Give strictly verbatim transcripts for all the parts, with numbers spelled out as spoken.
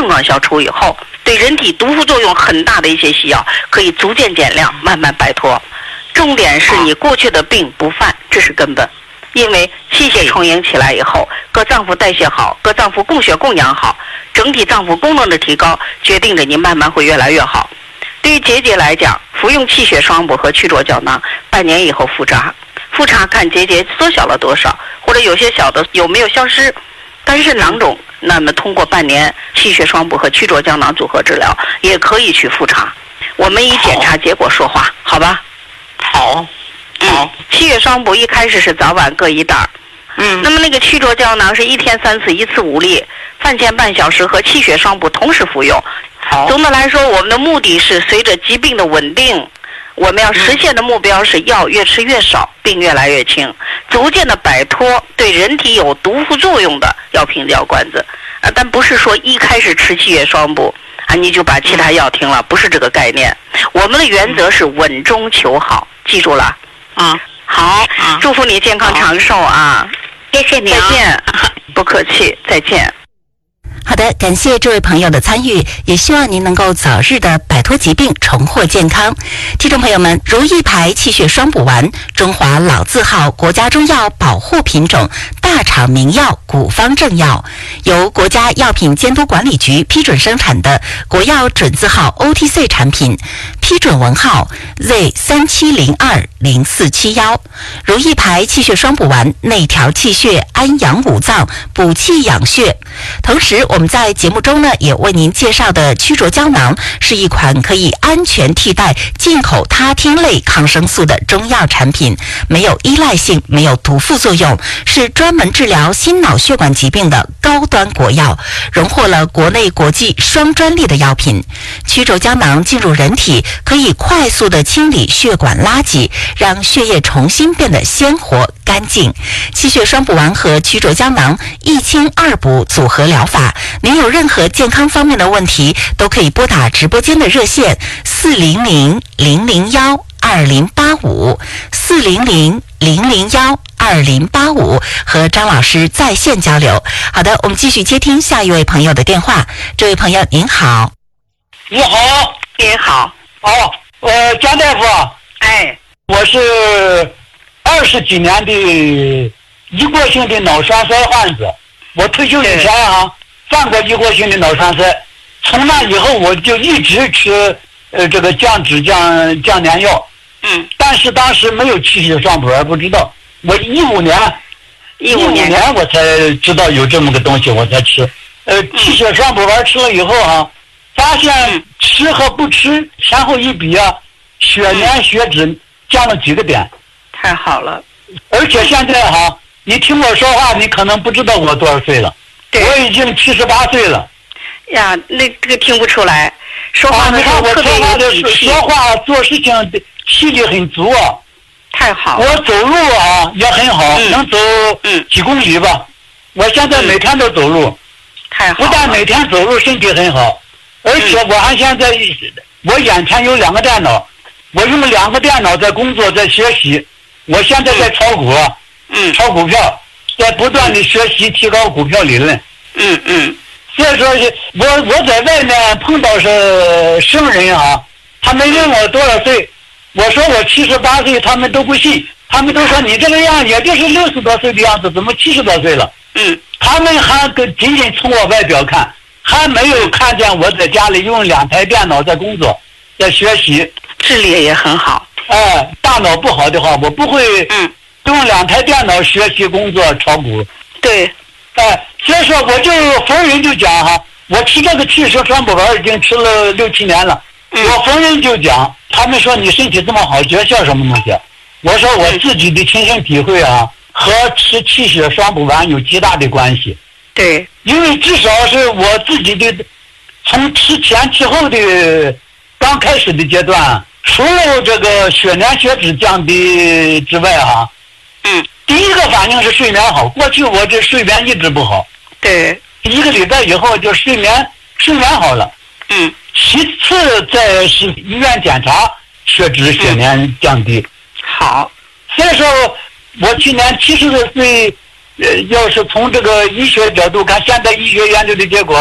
症状消除以后，对人体毒副作用很大的一些西药可以逐渐减量，慢慢摆脱。重点是你过去的病不犯，这是根本。因为气血充盈起来以后，各脏腑代谢好，各脏腑供血供氧好，整体脏腑功能的提高，决定着你慢慢会越来越好。对于结节来讲，服用气血双补和曲浊胶囊，半年以后复查，复查看结节缩小了多少，或者有些小的有没有消失。但是囊肿，那么通过半年气血双补和曲浊胶囊组合治疗，也可以去复查。我们以检查结果说话，好吧？ 好。 嗯，气血双补一开始是早晚各一袋儿， 嗯， 那么那个曲浊胶囊是一天三次，一次五粒，饭前半小时和气血双补同时服用。 好， 总的来说，我们的目的是随着疾病的稳定，我们要实现的目标是药越吃越少，病越来越轻，逐渐的摆脱对人体有毒副作用的药瓶药罐子啊，但不是说一开始吃气血双补啊你就把其他药停了，不是这个概念。我们的原则是稳中求好，记住了。 啊， 好， 啊， 祝福你健康长寿啊！ 谢谢你、啊， 再见，不客气，再见。 好的，感谢这位朋友的参与，也希望您能够早日的摆脱疾病，重获健康。听众朋友们，如意牌气血双补丸，中华老字号国家中药保护品种，大厂名药古方正药，由国家药品监督管理局批准生产的国药准字号 O T C 产品，批准文号 Z 三七零二零四七一。如意牌气血双补丸，内调气血，安养五脏，补气养血。同时我们在节目中呢，也为您介绍的曲浊胶囊是一款可以安全替代进口他汀类抗生素的中药产品，没有依赖性，没有毒副作用，是专门治疗心脑血管疾病的高端国药，荣获了国内国际双专利的药品。曲浊胶囊进入人体，可以快速的清理血管垃圾，让血液重新变得鲜活干净。气血双补丸和曲浊胶囊一清二补组合疗法，您有任何健康方面的问题，都可以拨打直播间的热线四零零零零幺二零八五四零零零零幺二零八五和张老师在线交流。好的，我们继续接听下一位朋友的电话。这位朋友您好。 你好。 您好。 哦，呃，江大夫。 哎， 我是二十几年的一过性的脑栓塞患者，我退休以前啊犯过一过性的脑栓塞，从那以后我就一直吃呃这个降脂降降粘药， 嗯， 但是当时没有气血双补丸，不知道。我一五年一五年年我才知道有这么个东西，我才吃。呃，气血双补丸吃了以后啊，发现吃和不吃前后一比啊，血粘血脂降了几个点。 太好了。 而且现在哈，你听我说话，你可能不知道我多少岁了。 对， 我已经七十八岁了。 呀，那这个听不出来，说话的时候特别有底气， 说话做事情的气力很足啊。 太好了。 我走路啊也很好， 嗯、 能走嗯几公里吧。我现在每天都走路。 嗯、太好了。 不但每天走路身体很好，而且我还现在我眼前有两个电脑，我用两个电脑在工作在学习。我现在在炒股， 嗯， 炒股票，在不断的学习提高股票理论。 嗯嗯。 所以说，我我在外面碰到是生人啊，他们问我多少岁，我说我七十八岁，他们都不信，他们都说你这个样也就是六十多岁的样子，怎么七十多岁了？ 嗯， 他们还仅仅从我外表看，还没有看见我在家里用两台电脑在工作，在学习， 智力也很好。 哎，大脑不好的话，我不会嗯用两台电脑学习工作炒股。 对， 哎，所以说我就逢人就讲哈，我吃这个气血双补丸已经吃了六七年了。 嗯、 我逢人就讲，他们说你身体这么好，诀窍什么东西？我说我自己的亲身体会啊，和吃气血双补丸有极大的关系。 对， 因为至少是我自己的，从吃前吃后的刚开始的阶段。除了这个血粘血脂降低之外啊， 嗯， 第一个反应是睡眠好。过去我这睡眠一直不好， 对， 一个礼拜以后就睡眠睡眠好了， 嗯， 其次再是医院检查血脂血粘降低， 嗯、好。 所以说，我去年七十多岁，呃，要是从这个医学角度看，现在医学研究的结果，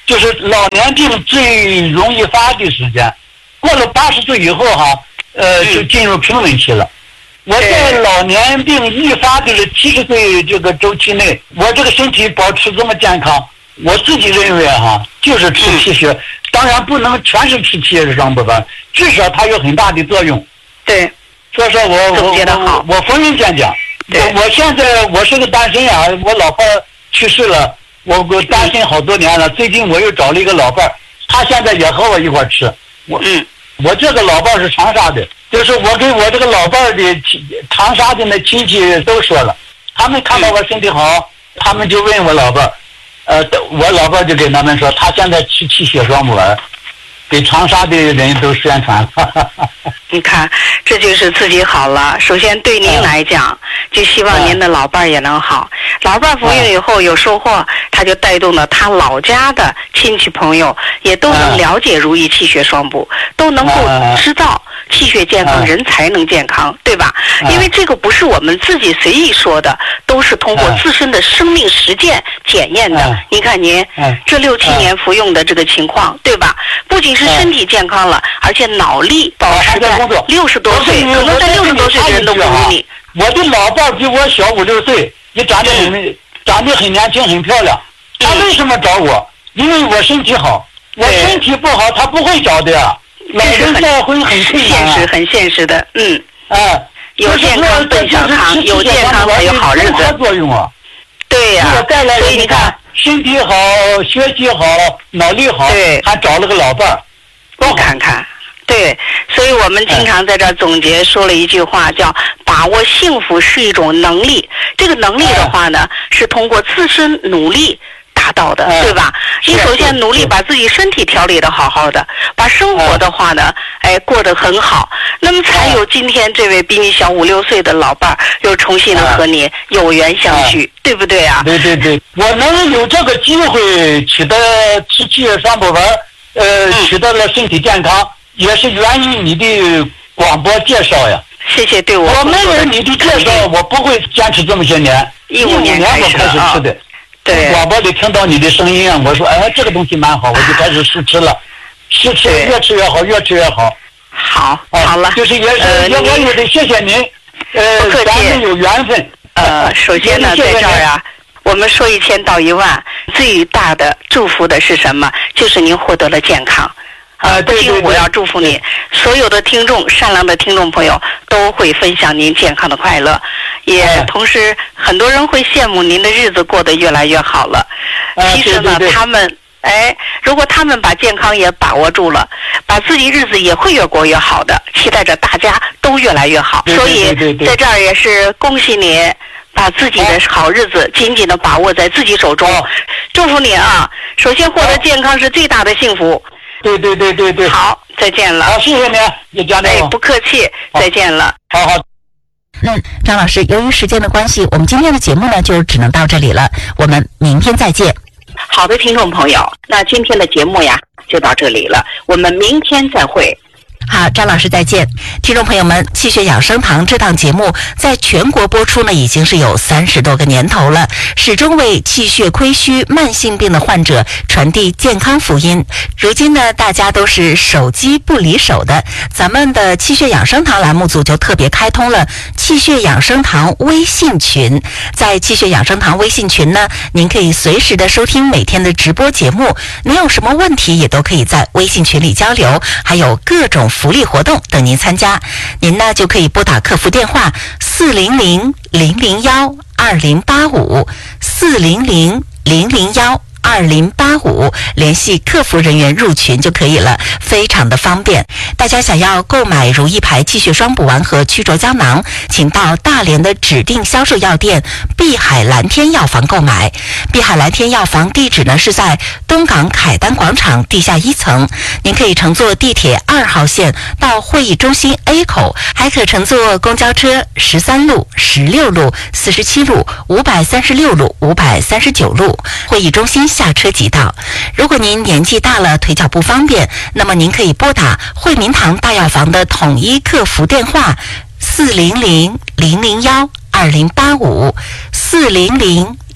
就是老年病最容易发的时间。过了八十岁以后哈，呃，就进入平稳期了。我在老年病易发的七十岁这个周期内，我这个身体保持这么健康，我自己认为哈，就是吃气血，当然不能全是吃气血双补丸，至少它有很大的作用。 对， 所以说我总结得好， 我我逢人见讲。我我现在我是个单身啊，我老婆去世了，我我单身好多年了。最近我又找了一个老伴儿，他现在也和我一块儿吃。我嗯， 我这个老伴儿是长沙的。就是我跟我这个老伴儿的长沙的那亲戚都说了，他们看到我身体好，他们就问我老伴儿，呃，我老伴儿就给他们说，他现在吃气血双补丸，给长沙的人都宣传。 你看，这就是自己好了。首先对您来讲，就希望您的老伴儿也能好。老伴儿服用以后有收获，他就带动了他老家的亲戚朋友也都能了解如意气血双补，都能够知道气血健康，人才能健康，对吧？因为这个不是我们自己随意说的，都是通过自身的生命实践检验的。您看您这六七年服用的这个情况，对吧？不仅是身体健康了，而且脑力保持在六十多岁，可能在六十多岁的人都不如你。 我的老伴儿比我小五六岁，也长得很长得很年轻，很漂亮。他为什么找我？因为我身体好。我身体不好，他不会找的呀。老人再婚很困难， 现实，很现实的，嗯。 哎， 有健康奔小康，有健康才有好日子。 作用啊。 对呀、啊。 所以你看，身体好，学习好，脑力好， 对， 还找了个老伴儿。 你看看。对，所以我们经常在这儿总结说了一句话，叫把握幸福是一种能力。这个能力的话呢，是通过自身努力达到的，对吧？你首先努力把自己身体调理的好好的，把生活的话呢，哎，过得很好，那么才有今天这位比你小五六岁的老伴儿又重新的和你有缘相聚，对不对啊？ 对对对，我能有这个机会取得吃气血双补丸，呃，取得了身体健康。也是源于你的广播介绍呀。 谢谢对我。 我没有你的介绍，我不会坚持这么些年。 一五年我开始吃的。 对。 广播里听到你的声音啊，我说哎，这个东西蛮好，我就开始试吃了。试吃越吃越好，越吃越好。 好，好了。 就是也是，也我也得谢谢您。呃， 不客气。 咱们有缘分。 呃，首先呢，在这儿啊，我们说一千道一万，最大的祝福的是什么？就是您获得了健康。啊，不仅我要祝福你，所有的听众，善良的听众朋友都会分享您健康的快乐，也同时很多人会羡慕您的日子过得越来越好了。其实呢，他们哎，如果他们把健康也把握住了，把自己日子也会越过越好的。期待着大家都越来越好，所以在这儿也是恭喜你。把自己的好日子紧紧的把握在自己手中，祝福你啊！首先获得健康是最大的幸福。 对对对对对， 好，再见了。 好，谢谢您，叶家长。 哎，不客气，再见了。 好好。 嗯，张老师，由于时间的关系，我们今天的节目呢就只能到这里了，我们明天再见。 好的，听众朋友，那今天的节目呀就到这里了，我们明天再会。 好，张老师再见。听众朋友们，气血养生堂这档节目在全国播出呢，已经是有三十多个年头了，始终为气血亏虚、慢性病的患者传递健康福音。如今呢，大家都是手机不离手的，咱们的气血养生堂栏目组就特别开通了气血养生堂微信群。在气血养生堂微信群呢，您可以随时的收听每天的直播节目，您有什么问题也都可以在微信群里交流，还有各种福利活动等您参加。您呢就可以拨打客服电话四零零零零幺二零八五四零零零零幺二零八五，联系客服人员入群就可以了，非常的方便。大家想要购买如意牌气血双补丸和曲浊胶囊，请到大连的指定销售药店碧海蓝天药房购买。碧海蓝天药房地址呢是在东港凯丹广场地下一层，您可以乘坐地铁二号线到会议中心 A 口，还可乘坐公交车十三路、十六路、四十七路、五百三十六路、五百三十九路，会议中心下车即到。如果您年纪大了，腿脚不方便，那么您可以拨打惠民堂大药房的统一客服电话四零零零零幺二零八五四零零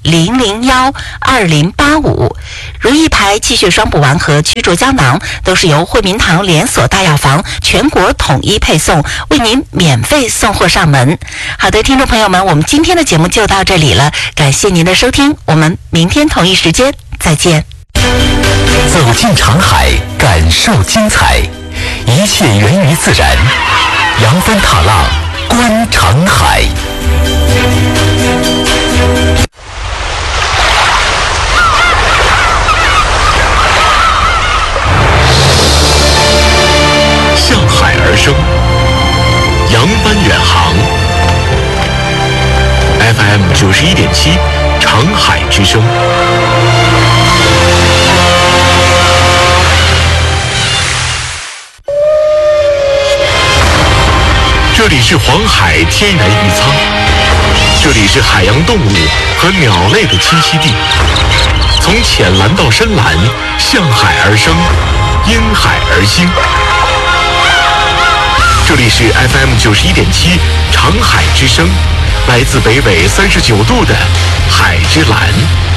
零零幺二零八五。如意牌、气血双补丸和曲浊胶囊都是由惠民堂连锁大药房全国统一配送，为您免费送货上门。好的，听众朋友们，我们今天的节目就到这里了，感谢您的收听，我们明天同一时间再见。 走进长海，感受精彩，一切源于自然。扬帆踏浪，观长海。向海而生，扬帆远航。F M 九十一点七，长海之声。这里是黄海天然渔仓，这里是海洋动物和鸟类的栖息地。从浅蓝到深蓝，向海而生，因海而兴。这里是 F M 九十一点七，长海之声，来自北纬三十九度的海之蓝。